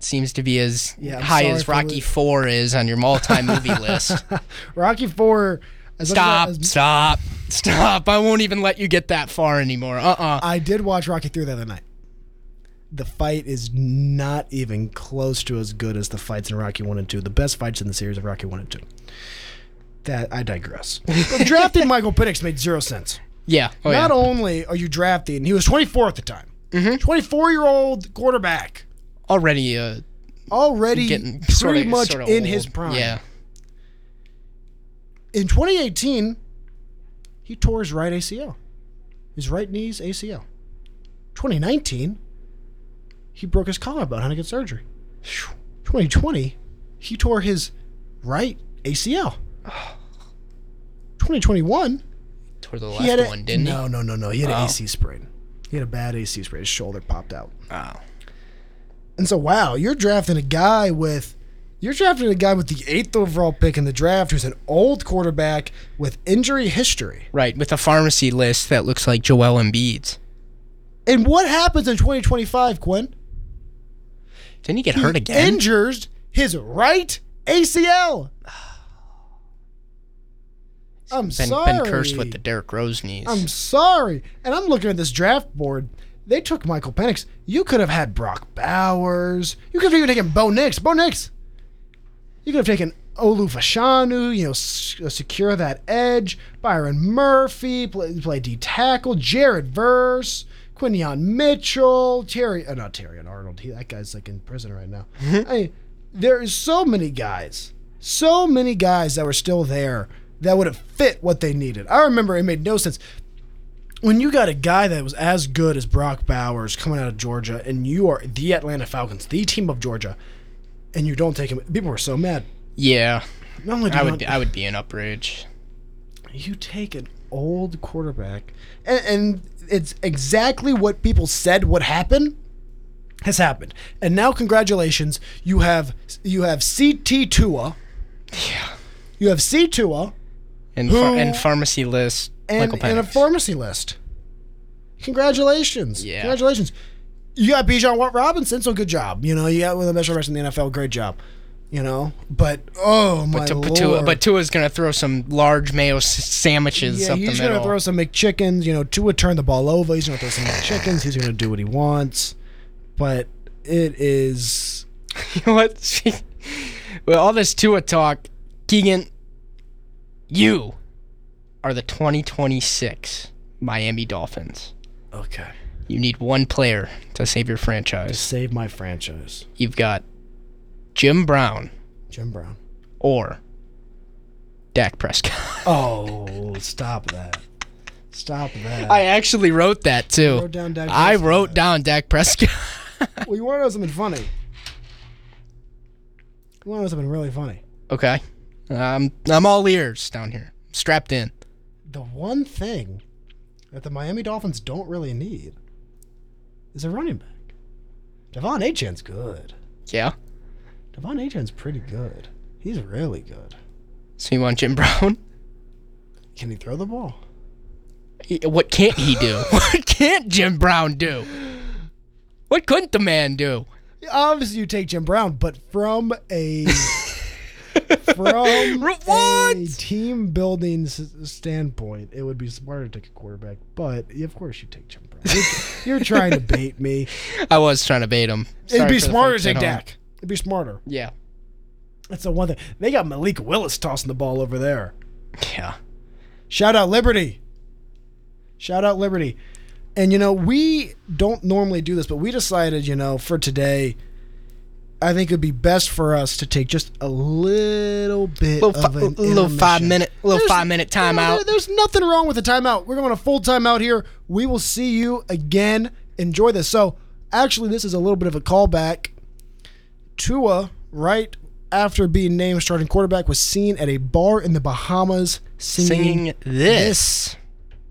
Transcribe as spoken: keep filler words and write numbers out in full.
seems to be as Yeah, I'm high sorry as for Rocky lo- four is on your multi-movie list. Rocky four. As much Stop, as I, as, stop, stop. I won't even let you get that far anymore. Uh-uh. I did watch Rocky three the other night. The fight is not even close to as good as the fights in Rocky one and two. The best fights in the series of Rocky one and two. That, I digress. Drafting Michael Penix made zero sense. Yeah. Oh, not yeah. only are you drafting, he was twenty-four at the time. Mm-hmm. twenty-four-year-old quarterback. Already uh, Already getting pretty sorta, much sorta in old. his prime. Yeah. In twenty eighteen, he tore his right A C L. His right knee's A C L. twenty nineteen, he broke his collarbone, had to get surgery. twenty twenty, he tore his right A C L. twenty twenty-one, Toward the he had left a, one, didn't no, he? no, no, no. He had Oh. an A C sprain. He had a bad A C sprain. His shoulder popped out. Oh. And so, wow, you're drafting a guy with, you're drafting a guy with the eighth overall pick in the draft who's an old quarterback with injury history. Right, with a pharmacy list that looks like Joel Embiid's. And what happens in twenty twenty-five, Quinn? Didn't he get He hurt again? injures his right A C L. I'm been, sorry. been cursed with the Derrick Rose knees. I'm sorry. And I'm looking at this draft board. They took Michael Penix. You could have had Brock Bowers. You could have even taken Bo Nix. Bo Nix. You could have taken Olu Fashanu, you know, s- secure that edge. Byron Murphy, play, play D tackle. Jared Verse, Quinion Mitchell, Terry, uh, not Terry and Arnold. He, that guy's like in prison right now. I mean, there is so many guys, so many guys that were still there that would have fit what they needed. I remember it made no sense. When you got a guy that was as good as Brock Bowers coming out of Georgia, and you are the Atlanta Falcons, the team of Georgia, and you don't take him, people were so mad. Yeah, Not only do I you would not- be, I would be an outrage. you take an old quarterback, and, and it's exactly what people said would happen has happened. And now, congratulations, you have you have C T Tua, Yeah, you have C Tua, and Who- ph- and pharmacy list and, Michael and a Penix. pharmacy list. Congratulations. Yeah. Congratulations. You got Bijan Watt Robinson, so good job. You know, you got one of the best runners in the N F L, great job. You know, but oh my But, to, lord. but, Tua, but Tua's going to throw some large mayo s- sandwiches yeah, up he's the going to middle. throw some McChickens. You know, Tua turned the ball over. He's going to throw some McChickens. He's going to do what he wants. But it is... You know what? With all this Tua talk, Keegan, you are the twenty twenty-six Miami Dolphins. Okay. You need one player to save your To franchise. save my franchise. You've got Jim Brown Jim Brown. or Dak Prescott. Oh, stop that. Stop that. I actually wrote that too. wrote down Dak I Prescott. wrote down Dak Prescott. Well, you want to know something funny? You want to know something really funny? Okay. Um, I'm all ears down here. Strapped in. The one thing that the Miami Dolphins don't really need is a running back. Devon Achan's good. Yeah. Devon Achan's pretty good. He's really good. So you want Jim Brown? Can he throw the ball? He- What can't he do? What can't Jim Brown do? What couldn't the man do? Obviously, you take Jim Brown, but from a from What? a team building s- standpoint, it would be smarter to take a quarterback. But of course, you take Jim Brown. You're, you're trying to bait me. I was trying to bait him. It'd Sorry be for the smarter folks to at take home. Dak. It'd be smarter. Yeah. That's the one thing. They got Malik Willis tossing the ball over there. Yeah. Shout out Liberty. Shout out Liberty. And, you know, we don't normally do this, but we decided, you know, for today, I think it would be best for us to take just a little bit Little, of fi- an little five intermission. minute, little There's- five minute timeout. there- There's nothing wrong with a timeout. We're going a full timeout here. We will see you again. Enjoy this. So, actually, this is a little bit of a callback. Tua, right after being named starting quarterback, was seen at a bar in the Bahamas singing, Singing this.